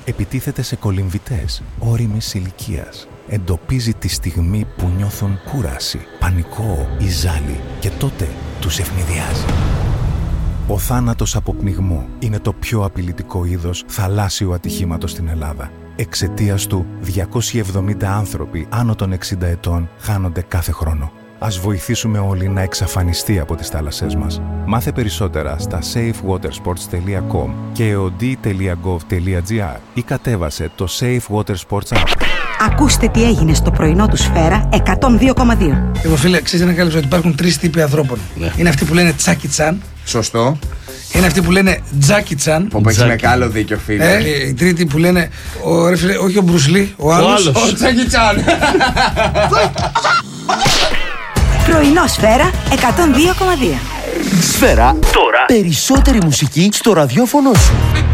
επιτίθεται σε κολυμβητές ώριμης ηλικίας. Εντοπίζει τη στιγμή που νιώθουν κούραση, πανικό ή ζάλι και τότε τους ευνηδιάζει. Ο θάνατος από πνιγμό είναι το πιο απειλητικό είδος θαλάσσιου ατυχήματος στην Ελλάδα. Εξαιτίας του, 270 άνθρωποι άνω των 60 ετών χάνονται κάθε χρόνο. Ας βοηθήσουμε όλοι να εξαφανιστεί από τις θάλασσές μας. Μάθε περισσότερα στα safewatersports.com και eod.gov.gr ή κατέβασε το Safe Water Sports App. Ακούστε τι έγινε στο πρωινό του Σφαίρα 102,2. Εγώ φίλε, ξέρεις να κάλυψα ότι υπάρχουν 3 τύποι ανθρώπων. Ναι. Είναι αυτοί που λένε Τσάκι Τσάν. Σωστό. Είναι αυτοί που λένε Τζάκι Τσάν. Που έχει μεγάλο δίκιο, φίλε. Οι τρίτοι που λένε όχι ο Μπρουσλί, ο άλλος. Ο Τζάκι Τσάν. Πρωινό Σφαίρα 102,2. Σφαίρα, τώρα περισσότερη μουσική στο ραδιόφωνο σου.